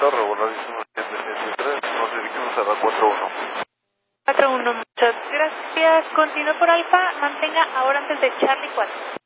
regularísimo 773, nos dirigimos a la 41. 41, muchas gracias. Continúe por Alfa, mantenga ahora antes de Charlie 4.